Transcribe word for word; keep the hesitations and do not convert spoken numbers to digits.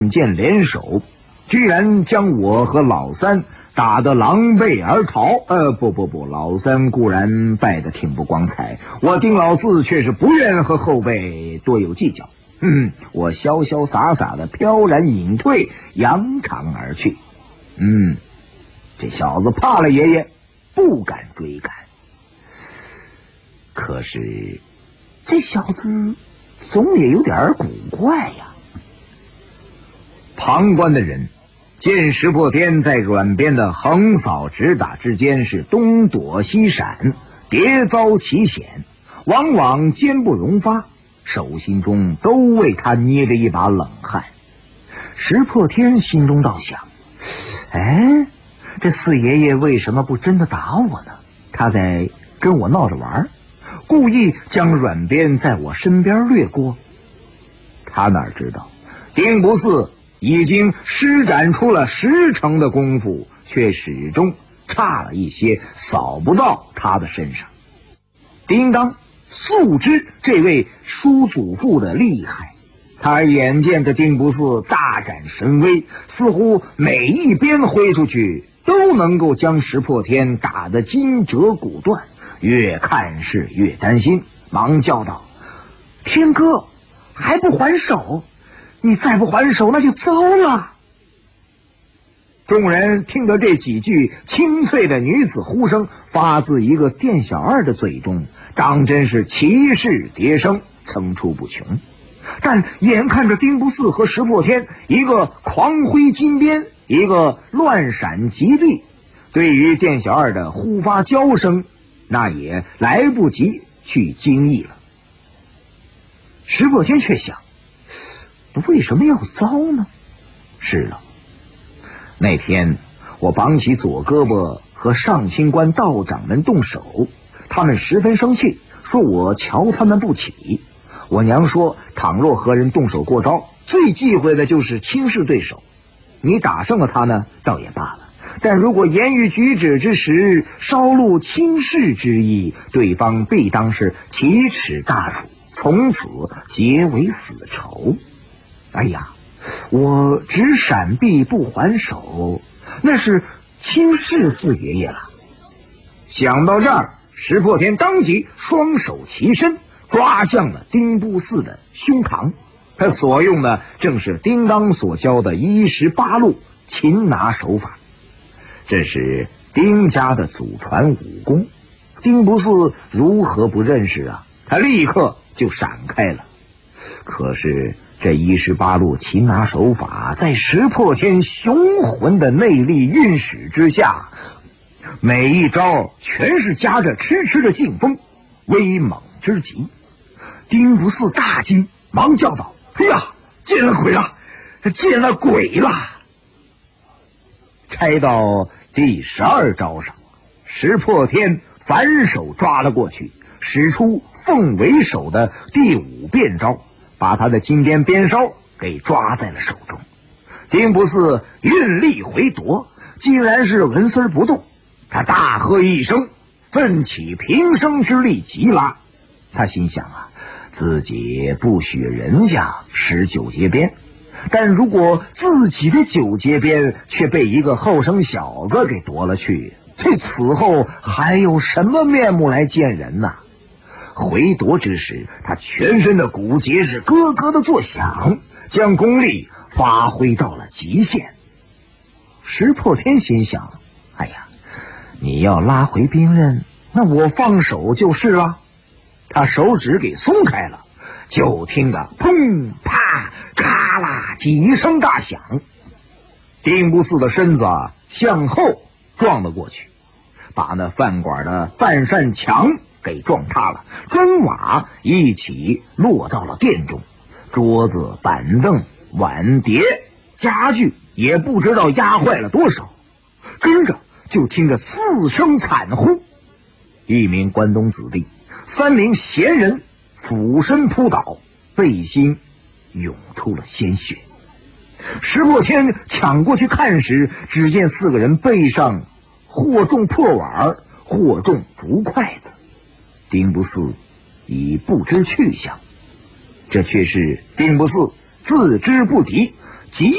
剑联手，居然将我和老三打得狼狈而逃。呃，不不不，老三固然败得挺不光彩，我丁老四却是不愿和后辈多有计较。嗯，我潇潇洒洒的飘然隐退，扬长而去。嗯，这小子怕了爷爷，不敢追赶。可是这小子总也有点古怪呀。旁观的人见石破天在软鞭的横扫直打之间是东躲西闪，迭遭奇险，往往坚不容发，手心中都为他捏着一把冷汗。石破天心中倒想，哎，这四爷爷为什么不真的打我呢？他在跟我闹着玩，故意将软鞭在我身边掠过。他哪知道丁不四已经施展出了十成的功夫，却始终差了一些，扫不到他的身上。叮当素知这位叔祖父的厉害，他眼见着丁不四大展神威，似乎每一鞭挥出去都能够将石破天打得筋折骨断，越看是越担心，忙叫道：天哥，还不还手？你再不还手那就糟了。众人听得这几句清脆的女子呼声发自一个店小二的嘴中，当真是奇事迭生，层出不穷。但眼看着丁不四和石破天一个狂挥金鞭，一个乱闪疾避，对于店小二的呼发娇声，那也来不及去惊异了。石破天却想，为什么要糟呢？是了，那天我绑起左胳膊和上清关道长们动手，他们十分生气，说我瞧他们不起。我娘说，倘若和人动手过招，最忌讳的就是轻视对手。你打胜了他呢，倒也罢了，但如果言语举止之时稍露轻视之意，对方必当是奇耻大辱，从此结为死仇。哎呀，我只闪避不还手，那是轻视四爷爷了。想到这儿，石破天当即双手齐伸，抓向了丁不四的胸膛。他所用的正是叮当所教的一十八路擒拿手法，这是丁家的祖传武功，丁不四如何不认识啊？他立刻就闪开了。可是这一十八路擒拿手法在石破天雄浑的内力运使之下，每一招全是夹着痴痴的劲风，威猛之极。丁不四大惊，忙叫道：哎呀，见了鬼了，见了鬼了！拆到第十二招上，石破天反手抓了过去，使出凤尾手的第五变招，把他的金鞭鞭梢给抓在了手中。丁不四运力回夺，竟然是纹丝不动。他大喝一声，奋起平生之力急拉。他心想啊，自己不许人家使九节鞭，但如果自己的九节鞭却被一个后生小子给夺了去，这此后还有什么面目来见人呢？回夺之时，他全身的骨节是咯咯的作响，将功力发挥到了极限。石破天心想，哎呀，你要拉回兵刃，那我放手就是了。他手指给松开了，就听得砰啪咔啦几声大响，丁不四的身子向后撞了过去，把那饭馆的半扇墙给撞塌了，砖瓦一起落到了店中，桌子板凳碗碟家具也不知道压坏了多少。跟着就听着四声惨呼，一名关东子弟，三名闲人俯身扑倒，背心涌出了鲜血。石破天抢过去看时，只见四个人背上或中破碗，或中竹筷子。丁不四已不知去向，这却是丁不四自知不敌，急